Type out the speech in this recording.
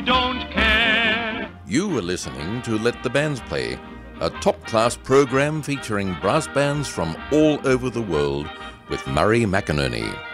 don't care. You are listening to Let the Bands Play, a top-class program featuring brass bands from all over the world with Murray McInerney.